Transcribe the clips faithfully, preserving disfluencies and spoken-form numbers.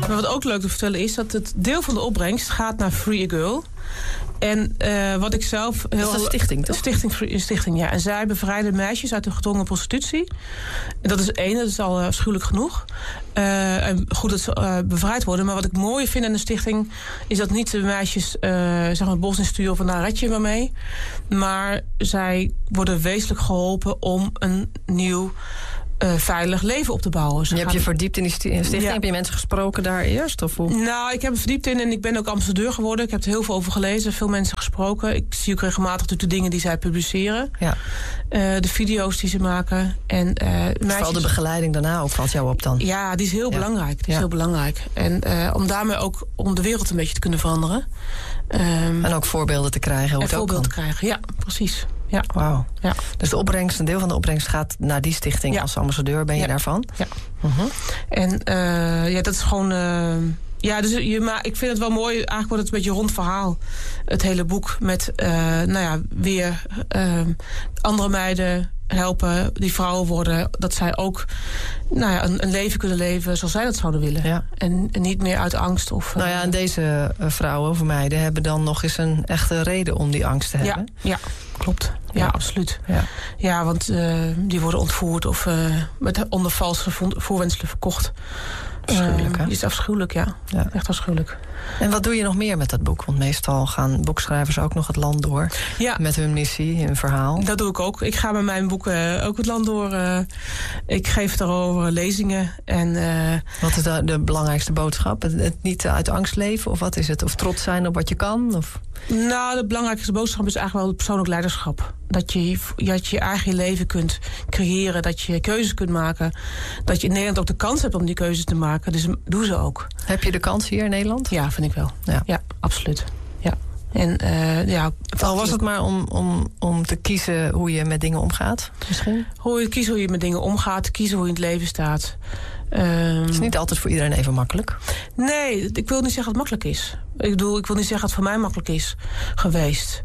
Maar wat ook leuk te vertellen is dat het deel van de opbrengst gaat naar Free a Girl. En uh, wat ik zelf heel... Dat is een stichting, toch? Stichting, een stichting, ja. En zij bevrijden meisjes uit de gedwongen prostitutie. En dat is één, dat is al afschuwelijk genoeg. Uh, en goed dat ze uh, bevrijd worden. Maar wat ik mooi vind aan de stichting is dat niet de meisjes uh, zeg maar het bos insturen van daar red je maar mee. Maar zij worden wezenlijk geholpen om een nieuw Uh, veilig leven op te bouwen. Ze je hebt gaan... je verdiept in die stichting. Ja. Heb je mensen gesproken daar eerst? Of hoe? Nou, ik heb er verdiept in en ik ben ook ambassadeur geworden. Ik heb er heel veel over gelezen, veel mensen gesproken. Ik zie ook regelmatig de dingen die zij publiceren. Ja. Uh, de video's die ze maken. En, uh, meisjes... Vooral de begeleiding daarna ook valt jou op dan? Ja, die is heel ja. belangrijk. Die is ja. heel belangrijk. En uh, om daarmee ook om de wereld een beetje te kunnen veranderen. Um, en ook voorbeelden te krijgen. Hoe en het voorbeelden ook te krijgen, ja, precies. Ja. Wauw. Ja. Dus de opbrengst, een deel van de opbrengst gaat naar die stichting. Ja. Als ambassadeur ben je ja. daarvan? Ja. Uh-huh. En uh, ja, dat is gewoon... Uh, ja, dus je, maar ik vind het wel mooi. Eigenlijk wordt het een beetje een rond verhaal. Het hele boek met, uh, nou ja, weer uh, andere meiden helpen, die vrouwen worden, dat zij ook nou ja, een, een leven kunnen leven zoals zij dat zouden willen. Ja. En, en niet meer uit angst. Of, nou ja, en deze uh, vrouwen of meiden hebben dan nog eens een echte reden om die angst te hebben. Ja, ja klopt. Ja, ja, absoluut. Ja, ja want uh, die worden ontvoerd of uh, met onder valse voorwendselen verkocht. Afschuwelijk, hè? Uh, is afschuwelijk, ja. ja. Echt afschuwelijk. En wat doe je nog meer met dat boek? Want meestal gaan boekschrijvers ook nog het land door. Ja. Met hun missie, hun verhaal. Dat doe ik ook. Ik ga met mijn boeken ook het land door. Uh, ik geef daarover lezingen. En, uh, wat is de, de belangrijkste boodschap? Het, het niet uit angst leven? Of wat is het? Of trots zijn op wat je kan? Of? Nou, de belangrijkste boodschap is eigenlijk wel het persoonlijk leiderschap. Dat je, dat je eigen leven kunt creëren. Dat je keuzes kunt maken. Dat je in Nederland ook de kans hebt om die keuzes te maken. Dus doe ze ook. Heb je de kans hier in Nederland? Ja, vind ik wel. Ja, ja absoluut. Ja. En, uh, ja, al was het maar om, om, om te kiezen hoe je met dingen omgaat, misschien? Hoe je kiezen hoe je met dingen omgaat. Kiezen hoe je in het leven staat. Um, het is niet altijd voor iedereen even makkelijk. Nee, ik wil niet zeggen dat het makkelijk is. Ik bedoel, ik wil niet zeggen dat het voor mij makkelijk is geweest.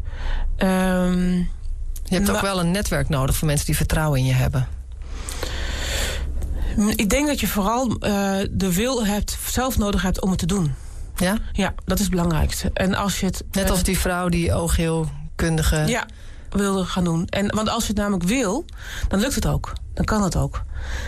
Um, je hebt ook wel een netwerk nodig voor mensen die vertrouwen in je hebben. Ik denk dat je vooral uh, de wil hebt, zelf nodig hebt om het te doen. Ja? Ja, dat is het belangrijkste. En als je het, Net uh, als die vrouw die oogheelkundige... Ja, wilde gaan doen. En, want als je het namelijk wil, dan lukt het ook. Dan kan het ook.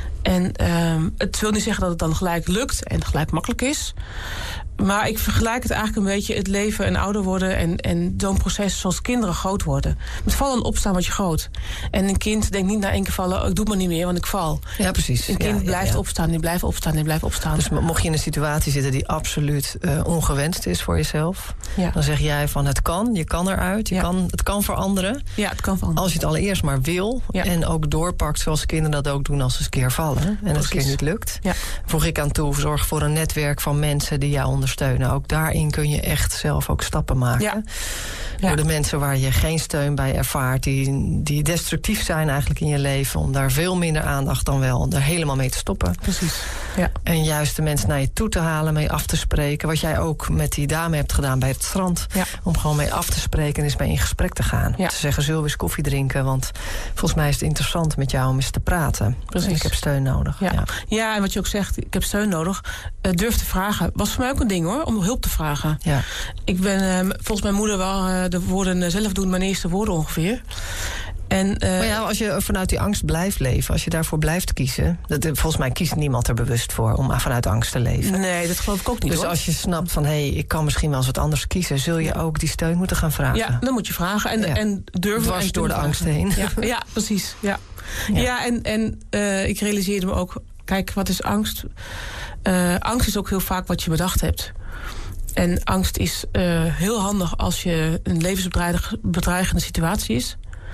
En um, het wil niet zeggen dat het dan gelijk lukt en gelijk makkelijk is. Maar ik vergelijk het eigenlijk een beetje het leven en ouder worden... en, en zo'n proces zoals kinderen groot worden. Met vallen en opstaan word je groot. En een kind denkt niet na één keer vallen... Oh, ik doe het maar niet meer, want ik val. Ja, precies. Een kind ja, ja, blijft ja. opstaan, die blijft opstaan, die blijft opstaan. Dus mocht je in een situatie zitten die absoluut uh, ongewenst is voor jezelf... Ja. dan zeg jij van het kan, je kan eruit, je ja. kan, het kan veranderen. Ja, het kan veranderen. Als je het allereerst maar wil ja. en ook doorpakt zoals kinderen dat ook doen als ze een keer vallen... en Precies. het een keer niet lukt. Ja. Voeg ik aan toe, zorg voor een netwerk van mensen die jou ondersteunen. Ook daarin kun je echt zelf ook stappen maken. Ja. Door ja. de mensen waar je geen steun bij ervaart... Die, die destructief zijn eigenlijk in je leven... om daar veel minder aandacht dan wel er helemaal mee te stoppen. Precies. Ja. En juist de mensen naar je toe te halen, mee af te spreken... wat jij ook met die dame hebt gedaan bij het strand... Ja. om gewoon mee af te spreken en eens mee in gesprek te gaan. Ja. Te zeggen, zullen we eens koffie drinken? Want volgens mij is het interessant met jou om eens te praten. Precies. En ik heb steun nodig. Ja. Ja. ja, en wat je ook zegt, ik heb steun nodig. Uh, durf te vragen. Was voor mij ook een ding hoor, om hulp te vragen. Ja. Ik ben uh, volgens mijn moeder wel uh, de woorden zelf doen, mijn eerste woorden ongeveer. En, uh, maar ja, als je vanuit die angst blijft leven, als je daarvoor blijft kiezen... Dat, volgens mij kiest niemand er bewust voor om vanuit angst te leven. Nee, dat geloof ik ook niet. Dus hoor. als je snapt van, hé, hey, ik kan misschien wel eens wat anders kiezen... zul je ook die steun moeten gaan vragen. Ja, dan moet je vragen en, ja. en durven. Dwars en door de angst heen. Ja, ja precies. Ja, ja. ja en, en uh, ik realiseerde me ook, kijk, wat is angst? Uh, angst is ook heel vaak wat je bedacht hebt. En angst is uh, heel handig als je een levensbedreigende situatie is.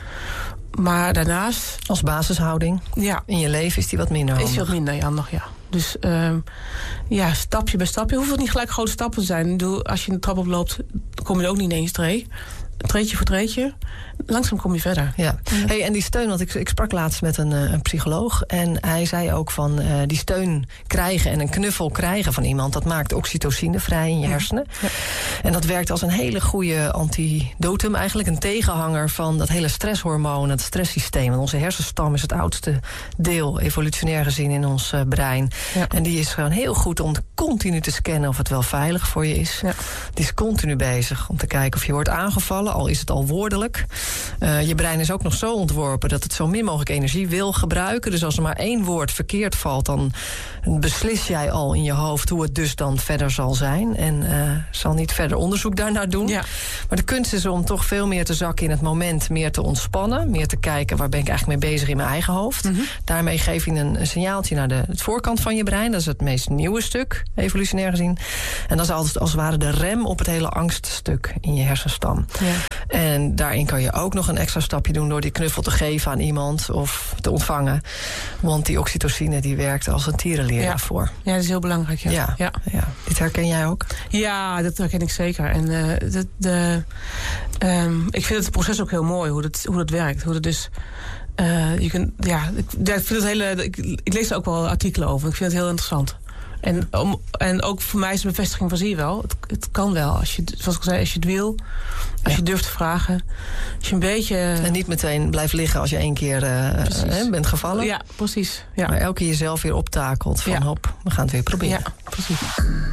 Maar daarnaast... Als basishouding ja, in je leven is die wat minder handig. Is die wat minder handig, ja. Dus uh, ja, stapje bij stapje. Hoeft het niet gelijk grote stappen te zijn. Doe, als je een trap oploopt, kom je er ook niet ineens terecht. treetje voor treetje. Langzaam kom je verder. Ja. Ja. Hey, en die steun, want ik, ik sprak laatst met een, een psycholoog. En hij zei ook van uh, die steun krijgen en een knuffel krijgen van iemand, dat maakt oxytocine vrij in je hersenen. Ja. En dat werkt als een hele goede antidotum, eigenlijk een tegenhanger van dat hele stresshormoon, het stresssysteem. Want onze hersenstam is het oudste deel, evolutionair gezien, in ons uh, brein. Ja. En die is gewoon heel goed om continu te scannen of het wel veilig voor je is. Ja. Die is continu bezig om te kijken of je wordt aangevallen, al is het al woordelijk. Uh, je brein is ook nog zo ontworpen dat het zo min mogelijk energie wil gebruiken. Dus als er maar één woord verkeerd valt, dan beslis jij al in je hoofd hoe het dus dan verder zal zijn. En uh, zal niet verder onderzoek daarnaar doen. Ja. Maar de kunst is om toch veel meer te zakken in het moment, meer te ontspannen, meer te kijken waar ben ik eigenlijk mee bezig in mijn eigen hoofd. Mm-hmm. Daarmee geef je een, een signaaltje naar de het voorkant van je brein. Dat is het meest nieuwe stuk, evolutionair gezien. En dat is als, als het ware de rem op het hele angststuk in je hersenstam. Ja. En daarin kan je ook nog een extra stapje doen door die knuffel te geven aan iemand of te ontvangen. Want die oxytocine die werkt als een tierenlier ja. daarvoor. Ja, dat is heel belangrijk. Ja. Ja, ja. ja. Dit herken jij ook? Ja, dat herken ik zeker. En uh, de, de, um, ik vind het proces ook heel mooi, hoe dat, hoe dat werkt. Hoe dat dus... Uh, je kunt, ja, ik, ja, ik vind het hele. Ik, ik lees er ook wel artikelen over. Ik vind het heel interessant. En, om, en ook voor mij is de bevestiging van zie je wel. Het, het kan wel. Als je, zoals ik zei, als je het wil. Als ja. je durft te vragen. Als je een beetje... En niet meteen blijft liggen als je één keer uh, uh, bent gevallen. Ja, precies. Ja. Maar elke keer jezelf weer optakelt. Van ja. hop, we gaan het weer proberen. Ja, precies.